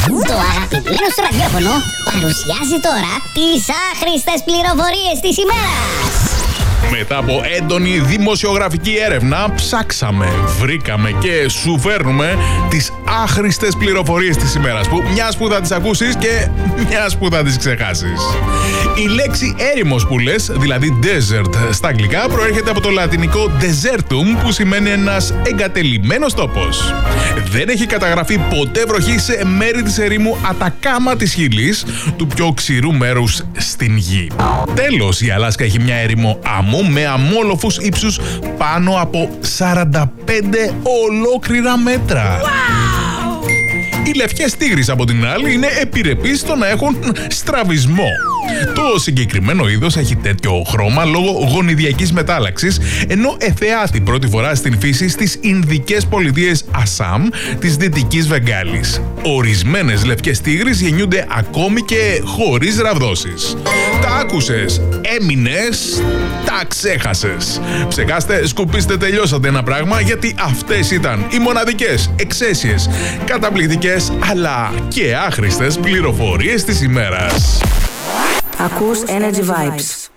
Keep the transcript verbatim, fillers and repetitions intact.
Το αγαπημένο σου ραδιόφωνο παρουσιάζει τώρα τις άχρηστες πληροφορίες της ημέρας. Μετά από έντονη δημοσιογραφική έρευνα, ψάξαμε, βρήκαμε και σου φέρνουμε τις άχρηστες πληροφορίες της ημέρας, που μιας που θα τις ακούσεις και μιας που θα τις ξεχάσεις. Η λέξη έρημος που λες, δηλαδή desert στα αγγλικά, προέρχεται από το λατινικό desertum, που σημαίνει ένας εγκατελειμμένος τόπος. Δεν έχει καταγραφεί ποτέ βροχή σε μέρη της ερήμου Ατακάμα της Χιλής, του πιο ξηρού μέρους στην γη. Τέλος, η Αλάσκα έχει μια έρημο άμμο με αμόλοφους ύψους πάνω από σαράντα πέντε ολόκληρα μέτρα. Wow! Οι λευκές τίγρεις από την άλλη είναι επιρρεπείς στο να έχουν στραβισμό. Το συγκεκριμένο είδος έχει τέτοιο χρώμα λόγω γονιδιακής μετάλλαξης, ενώ εθεάθη πρώτη φορά στην φύση στις Ινδικές πολιτείες Ασάμ της Δυτικής Βεγγάλης. Ορισμένες λευκές τίγρεις γεννιούνται ακόμη και χωρίς ραβδόσεις. Τα άκουσες, έμεινες, τα ξέχασες. Ψεκάστε, σκουπίστε, τελειώσατε ένα πράγμα, γιατί αυτές ήταν οι μοναδικές, εξαίσιες, καταπληκτικές αλλά και άχρηστες πληροφορίες της ημέρας. Ακούς Energy Vibes.